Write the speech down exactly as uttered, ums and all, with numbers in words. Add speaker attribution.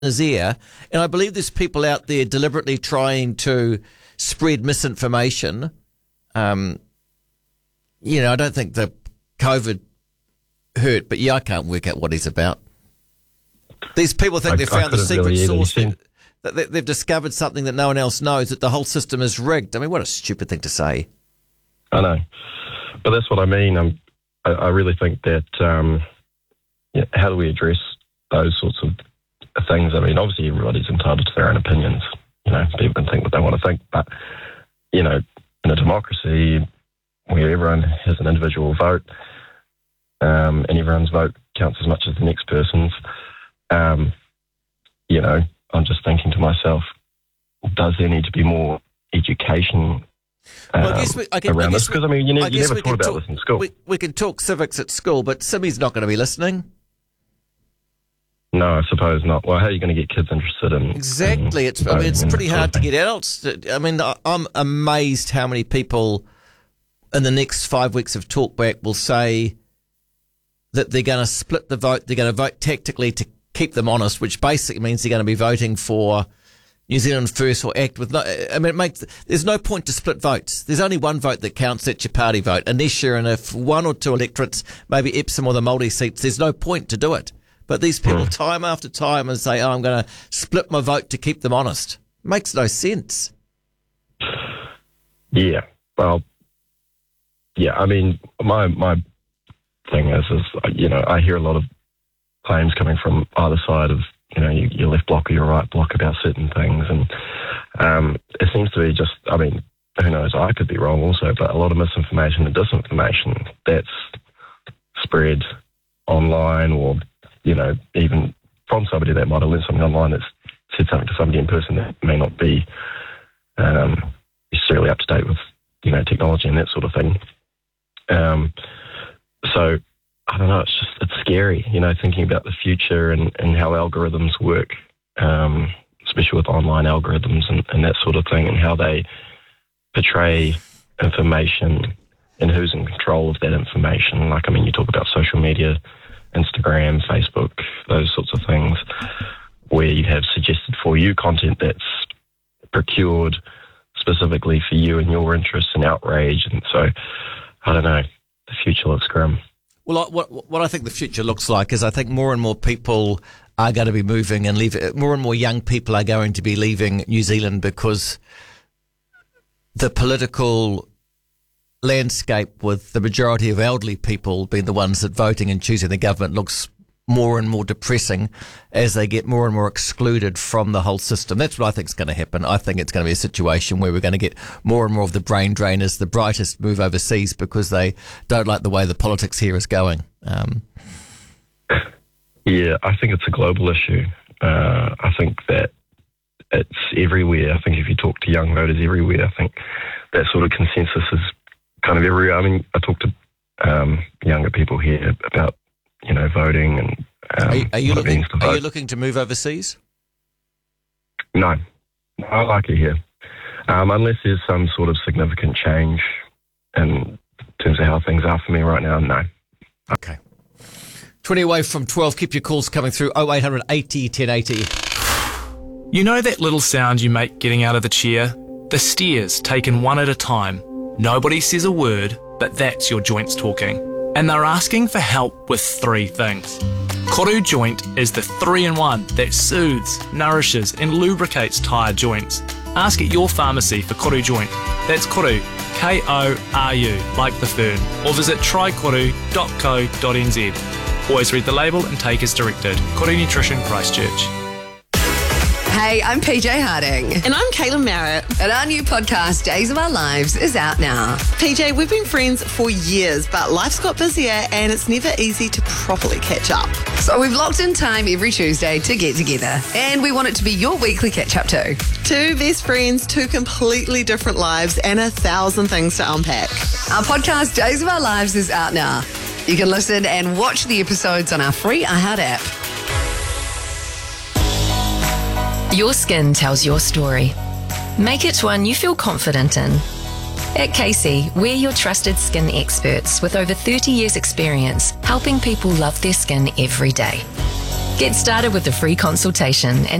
Speaker 1: his ear, and I believe there's people out there deliberately trying to spread misinformation. Um, you know, I don't think the COVID hurt, but yeah, I can't work out what he's about. These people think
Speaker 2: I,
Speaker 1: they found the secret
Speaker 2: really
Speaker 1: source.
Speaker 2: seem-
Speaker 1: That they, they've discovered something that no one else knows, that the whole system is rigged. I mean, what a stupid thing to say.
Speaker 2: I know, but that's what I mean. Um, I, I really think that um, yeah, how do we address those sorts of things? I mean, obviously everybody's entitled to their own opinions. You know, people can think what they want to think, but you know, in a democracy where everyone has an individual vote, um, and everyone's vote counts as much as the next person's, um, you know, I'm just thinking to myself, does there need to be more education um,
Speaker 1: Well, I guess we, I can,
Speaker 2: around
Speaker 1: I guess
Speaker 2: this? Because, I mean, you, ne-
Speaker 1: I
Speaker 2: you
Speaker 1: guess
Speaker 2: never
Speaker 1: we
Speaker 2: thought
Speaker 1: can
Speaker 2: about
Speaker 1: talk,
Speaker 2: this in school.
Speaker 1: We, we can talk civics at school, but Simi's not going to be listening.
Speaker 2: No, I suppose not. Well, how are you going to get kids interested in...
Speaker 1: Exactly.
Speaker 2: In
Speaker 1: it's I mean, it's
Speaker 2: voting and
Speaker 1: pretty
Speaker 2: that sort
Speaker 1: hard
Speaker 2: of
Speaker 1: to
Speaker 2: thing?
Speaker 1: get adults to, I mean, I- I'm amazed how many people in the next five weeks of Talkback will say that they're going to split the vote, they're going to vote tactically to keep them honest, which basically means they're going to be voting for New Zealand First or ACT with no, I mean, it makes, there's no point to split votes. There's only one vote that counts, that's your party vote. Unless you're in a one or two electorates, maybe Epsom or the Māori seats, there's no point to do it. But these people
Speaker 2: Mm.
Speaker 1: time after time and say, oh, I'm going to split my vote to keep them honest. Makes no sense.
Speaker 2: Yeah, well, yeah, I mean, my my thing is, is, you know, I hear a lot of claims coming from either side of, you know, your, your left block or your right block about certain things. And um, it seems to be just, I mean, who knows, I could be wrong also, but a lot of misinformation and disinformation that's spread online or, you know, even from somebody that might have learned something online that's said something to somebody in person that may not be um, necessarily up to date with, you know, technology and that sort of thing. Um, so, I don't know, it's just, it's scary, you know, thinking about the future and, and how algorithms work, um, especially with online algorithms and, and that sort of thing, and how they portray information and who's in control of that information. Like, I mean, you talk about social media, Instagram, Facebook, those sorts of things, where you have suggested for you content that's procured specifically for you and your interests and outrage. And so, I don't know, the future looks grim.
Speaker 1: Well, what what I think the future looks like is I think more and more people are going to be moving and leave. More and more young people are going to be leaving New Zealand because the political landscape, with the majority of elderly people being the ones that voting and choosing the government, looks more and more depressing as they get more and more excluded from the whole system. That's what I think is going to happen. I think it's going to be a situation where we're going to get more and more of the brain drain as the brightest move overseas because they don't like the way the politics here is going. Um,
Speaker 2: yeah, I think it's a global issue. Uh, I think that it's everywhere. I think if you talk to young voters everywhere, I think that sort of consensus is kind of everywhere. I mean, I talk to um, younger people here about, you know, voting and um,
Speaker 1: are, you, are, you
Speaker 2: what it
Speaker 1: looking,
Speaker 2: means to
Speaker 1: are
Speaker 2: vote.
Speaker 1: you looking to move overseas?
Speaker 2: No, I like it here. Um, unless there's some sort of significant change in terms of how things are for me right now, no.
Speaker 1: Okay. twenty away from twelve. Keep your calls coming through. oh eight hundred eighty ten eighty.
Speaker 3: You know that little sound you make getting out of the chair? The steers taken one at a time. Nobody says a word, but that's your joints talking. And they're asking for help with three things. Koru Joint is the three-in-one that soothes, nourishes and lubricates tired joints. Ask at your pharmacy for Koru Joint. That's Koru, K O R U, like the fern. Or visit try koru dot co dot n z. Always read the label and take as directed. Koru Nutrition, Christchurch.
Speaker 4: Hey, I'm P J Harding.
Speaker 5: And I'm Caitlin Merritt.
Speaker 4: And our new podcast, Days of Our Lives, is out now.
Speaker 5: P J, we've been friends for years, but life's got busier and it's never easy to properly catch up.
Speaker 4: So we've locked in time every Tuesday to get together. And we want it to be your weekly catch-up too.
Speaker 5: Two best friends, two completely different lives, and a thousand things to unpack.
Speaker 4: Our podcast, Days of Our Lives, is out now. You can listen and watch the episodes on our free iHeart app.
Speaker 6: Your skin tells your story. Make it one you feel confident in. At Casey, we're your trusted skin experts with over thirty years experience helping people love their skin every day. Get started with a free consultation and